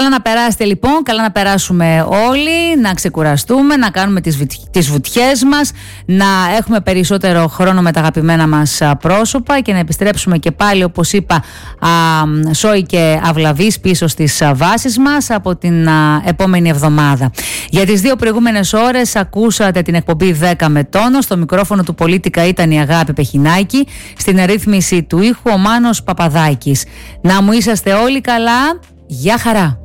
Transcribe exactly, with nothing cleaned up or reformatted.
να περάσετε λοιπόν, καλά να περάσουμε όλοι, να ξεκουραστούμε, να κάνουμε τις, τις βουτιές μας, να έχουμε περισσότερο χρόνο με τα αγαπημένα μας πρόσωπα και να επιστρέψουμε και πάλι, όπως είπα, α, σόι και αυλαβής πίσω στις βάσεις μας από την α, επόμενη εβδομάδα. Για τις δύο προηγούμενες ώρες ακούσατε την εκπομπή δέκα με τόνο. Στο μικρόφωνο του Πολίτικα ήταν η Αγάπη Πεχινάκη, στην ρύθμιση του ήχου ο Μάνος Παπαδάκης. Να μου είσαστε όλοι καλά. Γεια χαρά!